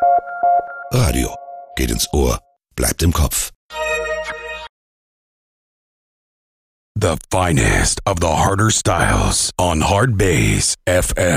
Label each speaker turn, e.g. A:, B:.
A: Radio geht ins Ohr, bleibt im Kopf.
B: The finest of the harder styles on Hard Bass FM.